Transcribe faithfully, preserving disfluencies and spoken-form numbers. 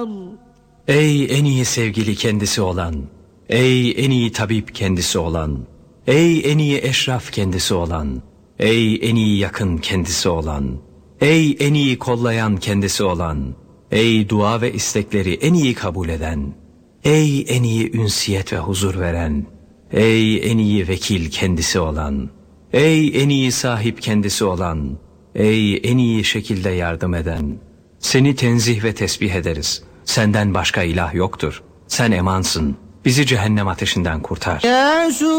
al. Ey en iyi sevgili kendisi olan, ey en iyi tabip kendisi olan, ey en iyi eşraf kendisi olan, ey en iyi yakın kendisi olan, ey en iyi kollayan kendisi olan, ey dua ve istekleri en iyi kabul eden, ey en iyi ünsiyet ve huzur veren, ey en iyi vekil kendisi olan, ey en iyi sahip kendisi olan, ey en iyi şekilde yardım eden, seni tenzih ve tesbih ederiz. Senden başka ilah yoktur. Sen emansın. Bizi cehennem ateşinden kurtar.